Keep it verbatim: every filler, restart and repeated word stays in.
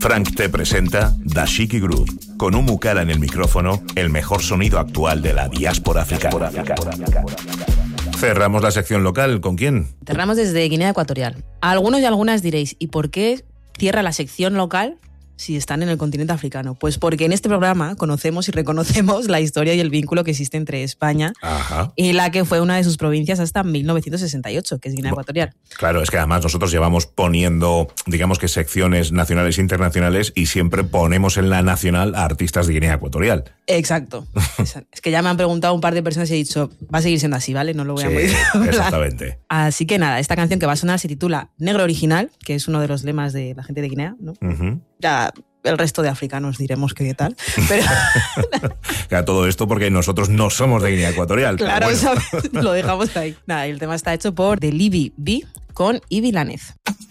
Frank te presenta Dashiki Groove, con un Mukala en el micrófono, el mejor sonido actual de la diáspora africana. Cerramos la sección local, ¿con quién? Cerramos desde Guinea Ecuatorial. A algunos y algunas diréis, ¿y por qué cierra la sección local si están en el continente africano? Pues porque en este programa conocemos y reconocemos la historia y el vínculo que existe entre España Ajá. y la que fue una de sus provincias hasta mil novecientos sesenta y ocho, que es Guinea Ecuatorial. Claro, es que además nosotros llevamos poniendo, digamos que secciones nacionales e internacionales y siempre ponemos en la nacional a artistas de Guinea Ecuatorial. Exacto. Es que ya me han preguntado un par de personas y he dicho, va a seguir siendo así, ¿vale? No lo voy a Sí, modificar. exactamente. Así que nada, esta canción que va a sonar se titula Negro Original, que es uno de los lemas de la gente de Guinea, ¿no? Uh-huh. Ya el resto de africanos diremos que tal, pero... Claro, todo esto porque nosotros no somos de Guinea Ecuatorial. Claro, bueno. ¿sabes? Lo dejamos ahí. Nada, y el tema está hecho por The Libby B con Ivy Lanez.